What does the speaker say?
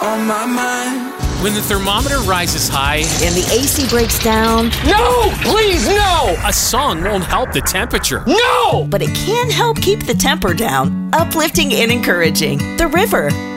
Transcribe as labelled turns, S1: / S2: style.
S1: on my mind.
S2: When the thermometer rises high
S3: and the AC breaks down.
S4: No! Please, no!
S2: A song won't help the temperature.
S4: No!
S3: But it can help keep the temper down. Uplifting and encouraging. The River.